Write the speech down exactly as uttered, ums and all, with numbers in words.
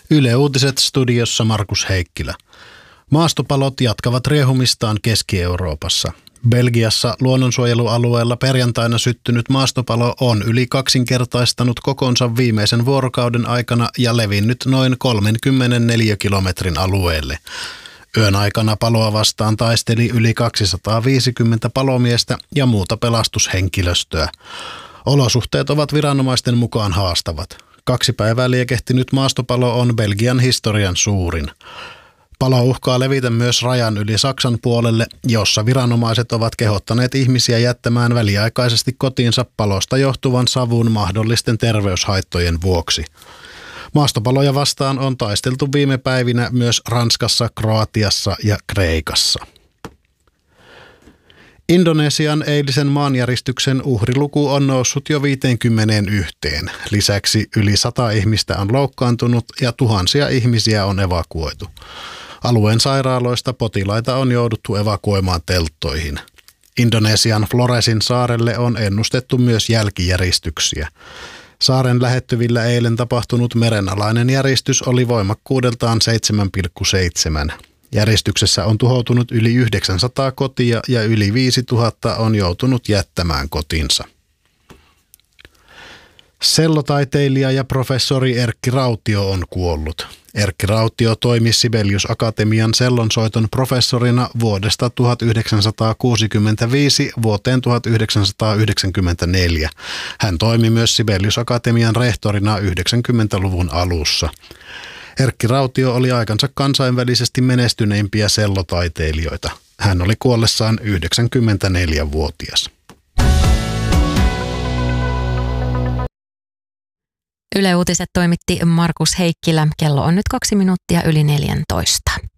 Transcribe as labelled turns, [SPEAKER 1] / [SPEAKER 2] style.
[SPEAKER 1] Yle Uutiset studiossa Markus Heikkilä. Maastopalot jatkavat riehumistaan Keski-Euroopassa. Belgiassa luonnonsuojelualueella perjantaina syttynyt maastopalo on yli kaksinkertaistanut kokonsa viimeisen vuorokauden aikana ja levinnyt noin kolmekymmentä neliökilometrin alueelle. Yön aikana paloa vastaan taisteli yli kaksisataaviisikymmentä palomiestä ja muuta pelastushenkilöstöä. Olosuhteet ovat viranomaisten mukaan haastavat. Kaksi päivää liekehtinyt maastopalo on Belgian historian suurin. Palo uhkaa levitä myös rajan yli Saksan puolelle, jossa viranomaiset ovat kehottaneet ihmisiä jättämään väliaikaisesti kotiinsa palosta johtuvan savun mahdollisten terveyshaittojen vuoksi. Maastopaloja vastaan on taisteltu viime päivinä myös Ranskassa, Kroatiassa ja Kreikassa. Indonesian eilisen maanjäristyksen uhriluku on noussut jo viiteenkymmeneenyhteen. Lisäksi yli sata ihmistä on loukkaantunut ja tuhansia ihmisiä on evakuoitu. Alueen sairaaloista potilaita on jouduttu evakuoimaan telttoihin. Indonesian Floresin saarelle on ennustettu myös jälkijäristyksiä. Saaren lähettyvillä eilen tapahtunut merenalainen järistys oli voimakkuudeltaan seitsemän pilkku seitsemän. Järjestyksessä on tuhoutunut yli yhdeksänsataa kotia ja yli viisituhatta on joutunut jättämään kotinsa. Sellotaiteilija ja professori Erkki Rautio on kuollut. Erkki Rautio toimi Sibelius Akatemian sellonsoiton professorina vuodesta tuhatyhdeksänsataakuusikymmentäviisi vuoteen tuhatyhdeksänsataayhdeksänkymmentäneljä. Hän toimi myös Sibelius Akatemian rehtorina yhdeksänkymmentäluvun alussa. Erkki Rautio oli aikansa kansainvälisesti menestyneimpiä sellotaiteilijoita. Hän oli kuollessaan yhdeksänkymmentäneljävuotias.
[SPEAKER 2] Yle Uutiset toimitti Markus Heikkilä. Kello on nyt kaksi minuuttia yli neljäntoista.